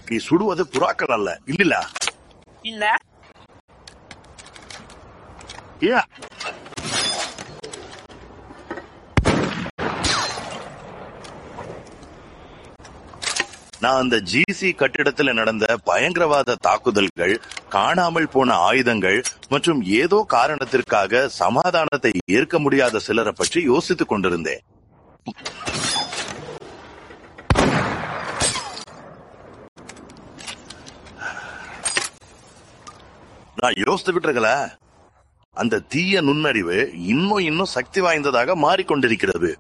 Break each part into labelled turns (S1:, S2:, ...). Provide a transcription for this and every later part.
S1: நீ சுடுவது புறாக்கள் அல்ல, இல்ல
S2: இல்ல.
S1: நான் அந்த ஜிசி கட்டிடத்தில் நடந்த பயங்கரவாத தாக்குதல்கள், காணாமல் போன ஆயுதங்கள் மற்றும் ஏதோ காரணத்திற்காக சமாதானத்தை ஏற்க முடியாத சிலரை பற்றி யோசித்துக் கொண்டிருந்தேன். நான் யோசித்துக்கிட்டு இருக்கல, அந்த தீய நுண்ணறிவு இன்னும் சக்தி வாய்ந்ததாக மாறிக்கொண்டிருக்கிறது.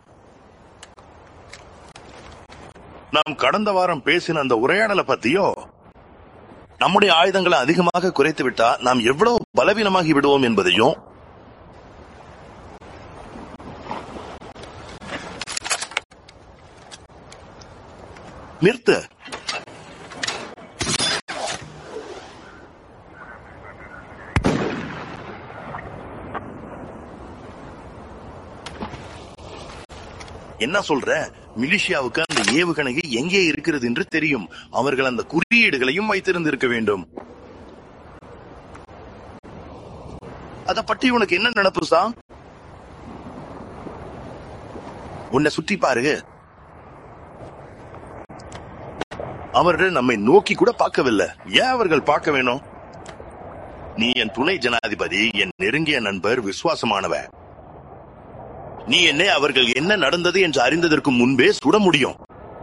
S1: நாம் கடந்த வாரம் பேசின அந்த உரையாடலை பத்தியோ, நம்முடைய ஆயுதங்களை அதிகமாக குறைத்து விட்டா நாம் எவ்வளவு பலவீனமாகி விடுவோம் என்பதையும், நிறுத்து. என்ன சொல்ற? மிலிஷியாவுக்கு அந்த ஏவுகணை எங்கே இருக்கிறது என்று தெரியும். அவர்கள் அந்த குறியீடுகளையும் வைத்திருந்திருக்க வேண்டும். அத பற்றி உனக்கு என்ன நினைப்பு சாம்? உன்னை சுற்றி பாரு. அவர்கள் நம்மை நோக்கி கூட பார்க்கவில்லை. ஏன் அவர்கள் பார்க்க வேணும்? நீ என் துணை ஜனாதிபதி, என் நெருங்கிய நண்பர், விசுவாசமானவ. நீ என்னை அவர்கள் என்ன நடந்தது என்று அறிந்ததற்கு முன்பே சுட முடியும்.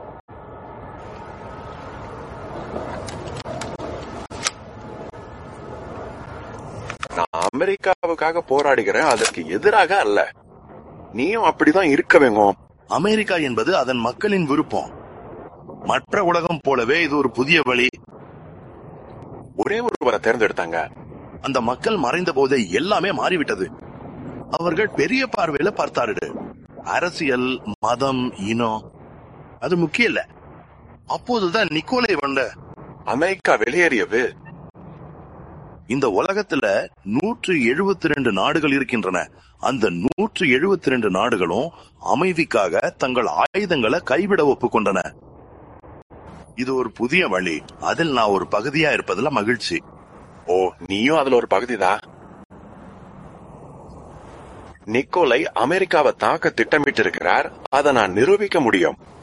S3: நான் அமெரிக்காவுக்காக போராடுகிறேன், அதற்கு எதிராக அல்ல. நீயும் அப்படிதான் இருக்க வேணும்.
S1: அமெரிக்கா என்பது அதன் மக்களின் விருப்பம். மற்ற உலகம் போலவே இது ஒரு புதிய வழி.
S3: ஒரே ஒருவரை தேர்ந்தெடுத்தாங்க.
S1: அந்த மக்கள் மறைந்த போதே எல்லாமே மாறிவிட்டது. அவர்கள் பெரிய பார்வையில பார்த்தாரு. அரசியல், மதம், இனம் அது முக்கியம் இல்ல. அப்போதுதான் நிக்கோலை வந்த
S3: அமெரிக்கா வெளியேறியது.
S1: இந்த உலகத்துல 172 நாடுகள் இருக்கின்றன. அந்த 172 நாடுகளும் அமைதிக்காக தங்கள் ஆயுதங்களை கைவிட ஒப்புக்கொண்டன. இது ஒரு புதிய வழி. அதில் நான் ஒரு பகுதியா இருப்பதுல மகிழ்ச்சி.
S3: ஓ, நீயும் அதுல ஒரு பகுதிதான். நிக்கோலை அமெரிக்காவை தாக்க திட்டமிட்டிருக்கிறார். அதை நான் நிரூபிக்க முடியும்.